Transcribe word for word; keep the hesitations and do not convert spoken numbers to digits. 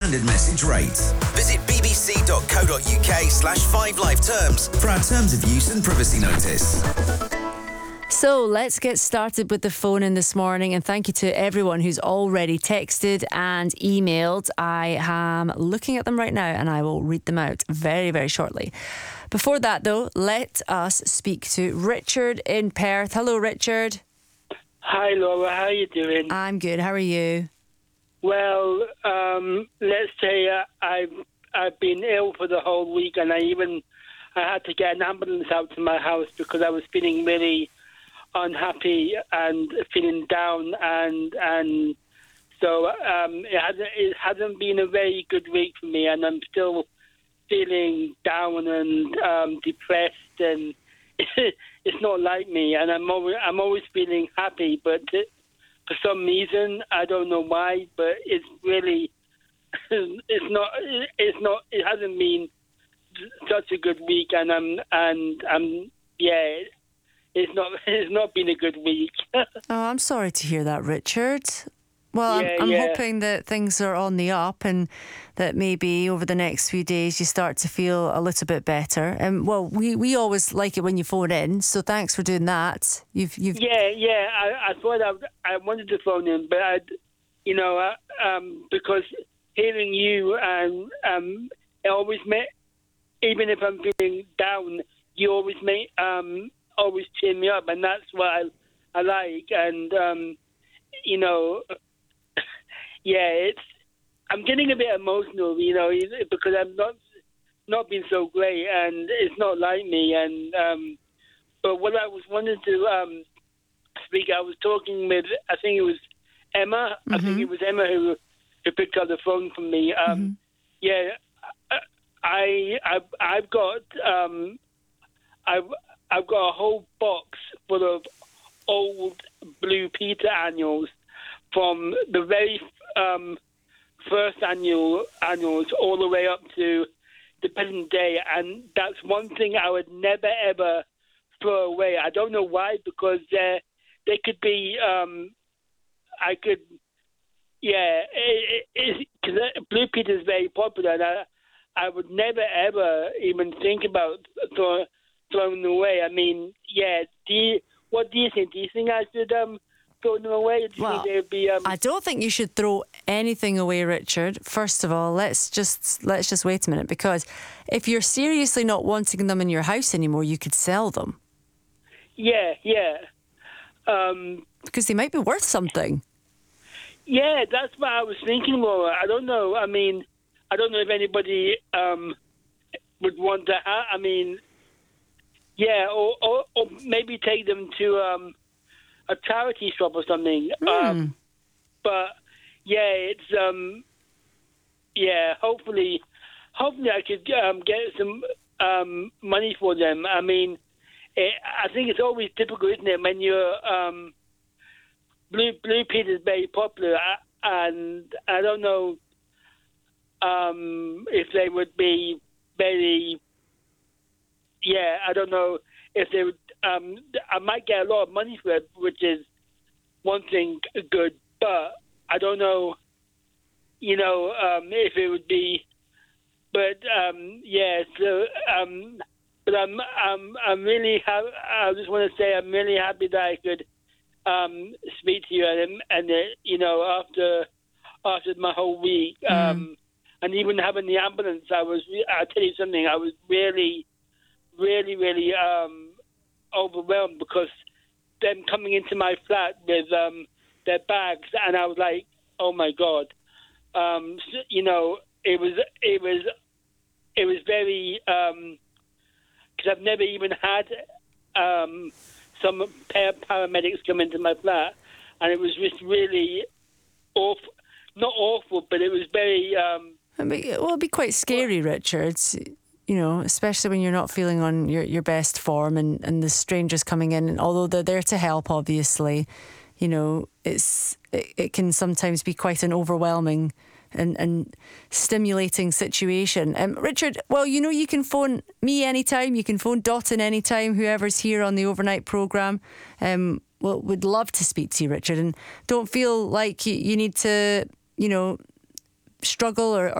standard message rates. Visit bbc.co.uk slash five live terms for our terms of use and privacy notice. So let's get started with the phone in this morning, and thank you to everyone who's already texted and emailed. I am looking at them right now and I will read them out very, very shortly. Before that though, let us speak to Richard in Perth. Hello, Richard. Hi, Laura. How are you doing? I'm good. How are you? Well, um, let's say uh, I've I've been ill for the whole week, and I even I had to get an ambulance out to my house because I was feeling really unhappy and feeling down, and and so um, it hasn't it hasn't been a very good week for me, and I'm still feeling down and um, depressed, and it's not like me, and I'm always I'm always feeling happy, but for some reason I don't know why, but it's really it's not it's not it hasn't been such a good week, and I'm and I'm yeah. It's not. It's not been a good week. Oh, I'm sorry to hear that, Richard. Well, yeah, I'm, I'm yeah. hoping that things are on the up, and that maybe over the next few days you start to feel a little bit better. And well, we, we always like it when you phone in, so thanks for doing that. You've you've yeah yeah. I, I thought I, I wanted to phone in, but I, you know, uh, um, because hearing you and um, it always make, even if I'm feeling down, you always make um. always cheer me up, and that's what I, I like. And um, you know, yeah, it's I'm getting a bit emotional, you know, because I'm not not been so great, and it's not like me. And um, but what I was wanting to um, speak, I was talking with, I think it was Emma. Mm-hmm. I think it was Emma who who picked up the phone from me. Um, mm-hmm. Yeah, I I I've got um, I've. I've got a whole box full of old Blue Peter annuals from the very um, first annual annuals all the way up to the present day, and that's one thing I would never ever throw away. I don't know why, because they they could be. Um, I could, yeah, because Blue Peter is very popular, and I, I would never ever even think about throwing. Thrown away. I mean, yeah. Do you, what do you think? Do you think I should um throw them away? Do you well, think they'd be? Um... I don't think you should throw anything away, Richard. First of all, let's just let's just wait a minute, because if you're seriously not wanting them in your house anymore, you could sell them. Yeah, yeah. Um, because they might be worth something. Yeah, that's what I was thinking, Laura. I don't know. I mean, I don't know if anybody um would want to. Ha- I mean. Yeah, or, or, or maybe take them to um, a charity shop or something. Mm. Um, but yeah, it's um, yeah. Hopefully, hopefully I could um, get some um, money for them. I mean, it, I think it's always typical, isn't it, when you're um, Blue Blue Peter is very popular, and I don't know um, if they would be very. Yeah, I don't know if they would. Um, I might get a lot of money for it, which is one thing good, but I don't know, you know, um, if it would be. But um, yeah, so um, but I'm I'm I'm really happy. I just want to say I'm really happy that I could um, speak to you, and and uh, you know, after after my whole week, um, mm. and even having the ambulance, I was. I'll tell you something. I was really. really, really um, overwhelmed, because them coming into my flat with um, their bags, and I was like, oh my God. Um, so, you know, it was, it was, it was very, because um, I've never even had um, some paramedics come into my flat, and it was just really awful, not awful, but it was very... Um, I mean, well, it'd be quite scary, Richard. You know, especially when you're not feeling on your, your best form, and, and the strangers coming in, and although they're there to help, obviously, you know, it's it, it can sometimes be quite an overwhelming and, and stimulating situation. Um, Richard, well, you know, you can phone me anytime, you can phone Dottin anytime, whoever's here on the overnight programme. Um, well, we'd love to speak to you, Richard, and don't feel like you, you need to, you know, struggle or, or